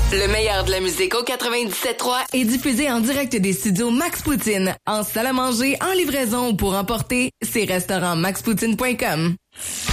Le meilleur de la musique au 97.3 est diffusé en direct des studios Max Poutine, en salle à manger, en livraison ou pour emporter, c'est restaurant maxpoutine.com.